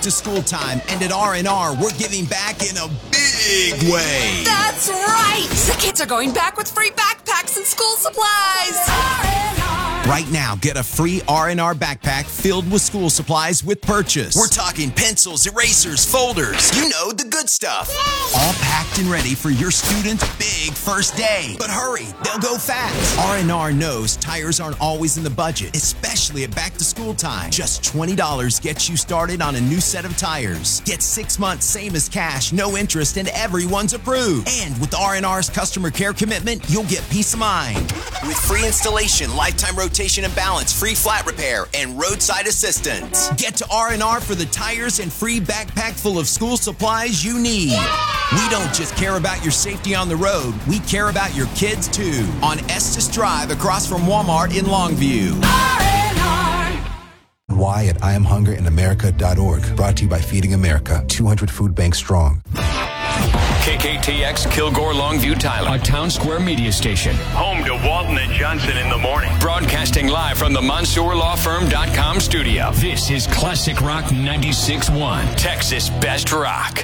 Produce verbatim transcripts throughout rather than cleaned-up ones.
to school time, and at R and R, we're giving back in a big way. That's right! The kids are going back with free backpacks and school supplies. R and R. Right now, get a free R and R backpack filled with school supplies with purchase. We're talking pencils, erasers, folders, you know, the good stuff. Yay! All packed and ready for your student's big first day. But hurry, they'll go fast. R and R knows tires aren't always in the budget, especially at back to school time. Just twenty dollars gets you started on a new set of tires. Get six months same as cash, no interest, and everyone's approved. And with R and R's customer care commitment, you'll get peace of mind. With free installation, lifetime rotation and balance, free flat repair, and roadside assistance. Get to R and R for the tires and free backpack full of school supplies you need. Yeah! We don't just care about your safety on the road, we care about your kids too. On Estes Drive across from Walmart in Longview. R and R. Why at I am hunger in america dot org. Brought to you by Feeding America, two hundred food banks strong. K K T X Kilgore Longview Tyler, a Town Square media station. Home to Walton and Johnson in the morning. Broadcasting live from the Mansour Law Firm dot com studio. This is Classic Rock ninety-six point one, Texas Best Rock.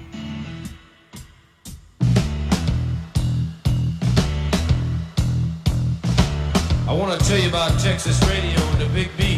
I want to tell you about Texas radio and the Big B.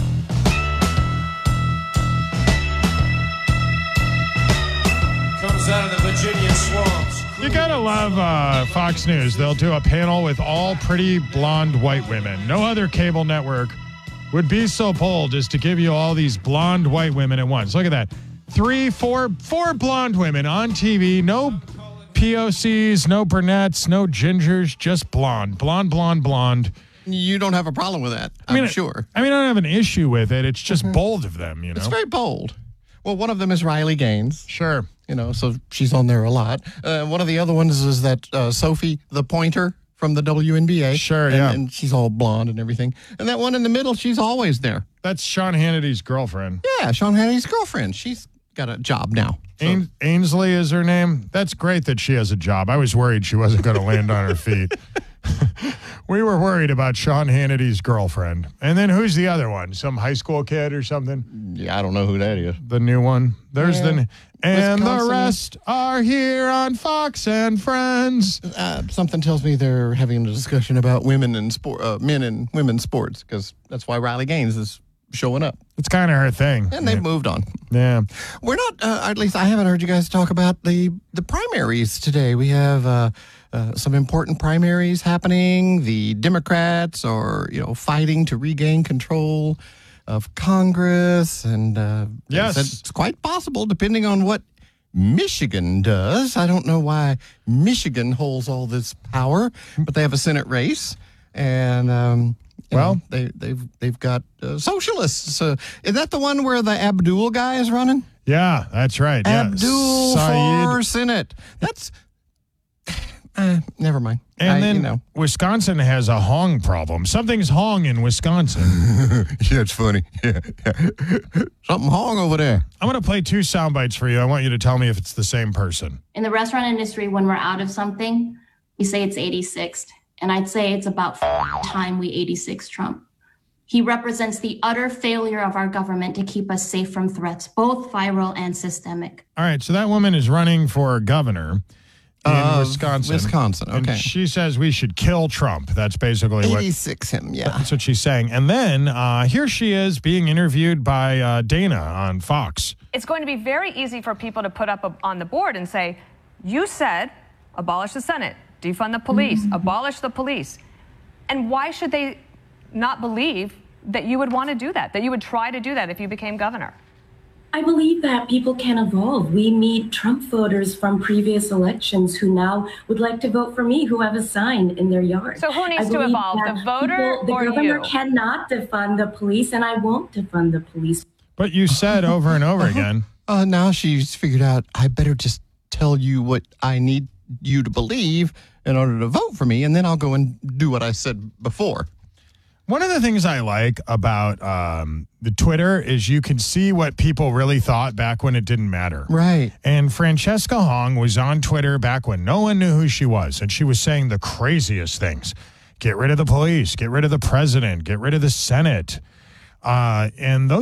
Comes out of the Virginia swamps. You gotta love uh, Fox News. They'll do a panel with all pretty blonde white women. No other cable network would be so bold as to give you all these blonde white women at once. Look at that. Three, four, four blonde women on T V. No P O Cs, no brunettes, no gingers, just blonde. Blonde, blonde, blonde. You don't have a problem with that, I'm I mean, sure. I mean, I don't have an issue with it. It's just mm-hmm. bold of them, you know? It's very bold. Well, one of them is Riley Gaines. Sure. You know, so she's on there a lot. Uh, one of the other ones is that uh, Sophie, the pointer from the W N B A. Sure, and, yeah. And she's all blonde and everything. And that one in the middle, she's always there. That's Sean Hannity's girlfriend. Yeah, Sean Hannity's girlfriend. She's got a job now. So. Ain- Ainsley is her name. That's great that she has a job. I was worried she wasn't going to land on her feet. We were worried about Sean Hannity's girlfriend. And then who's the other one? Some high school kid or something? Yeah, I don't know who that is. The new one. There's yeah. the... And Wisconsin. The rest are here on Fox and Friends. Uh, something tells me they're having a discussion about women and sport, uh, men and women's sports, because that's why Riley Gaines is showing up. It's kind of her thing. And they've yeah. moved on. Yeah. We're not, uh, at least I haven't heard you guys talk about the, the primaries today. We have uh, uh, some important primaries happening. The Democrats are, you know, fighting to regain control of Congress, and uh, yes, it's quite possible, depending on what Michigan does. I don't know why Michigan holds all this power, but they have a Senate race, and um, well, know, they they've they've got uh, socialists. Uh, is that the one where the Abdul guy is running? Yeah, that's right. Abdul yeah. for Senate. That's uh, never mind. And I, then you know. Wisconsin has a Hong problem. Something's Hong in Wisconsin. Yeah, it's funny. Yeah, yeah. Something Hong over there. I'm going to play two sound bites for you. I want you to tell me if it's the same person. In the restaurant industry, when we're out of something, we say it's eighty-sixth. And I'd say it's about time we eighty-six Trump. He represents the utter failure of our government to keep us safe from threats, both viral and systemic. All right, so that woman is running for governor in uh, Wisconsin. Wisconsin, okay. And she says we should kill Trump. That's basically what... eighty-six him, yeah. That's what she's saying. And then uh, here she is being interviewed by uh, Dana on Fox. It's going to be very easy for people to put up a, on the board and say, you said abolish the Senate, defund the police, mm-hmm. abolish the police. And why should they not believe that you would want to do that, that you would try to do that if you became governor? I believe that people can evolve. We meet Trump voters from previous elections who now would like to vote for me, who have a sign in their yard. So who needs to evolve, the voter people, the or you? The governor cannot defund the police, and I won't defund the police. But you said over and over again. Uh, now she's figured out, I better just tell you what I need you to believe in order to vote for me, and then I'll go and do what I said before. One of the things I like about um, the Twitter is you can see what people really thought back when it didn't matter. Right. And Francesca Hong was on Twitter back when no one knew who she was, and she was saying the craziest things. Get rid of the police, get rid of the president, get rid of the Senate. Uh, and those